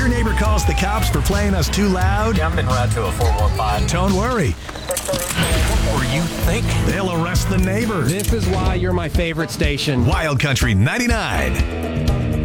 your neighbor calls the cops for playing us too loud, Yeah, I'm en route to a 415. don't worry. Or you think? They'll arrest the neighbor. This is why you're my favorite station. Wild Country 99.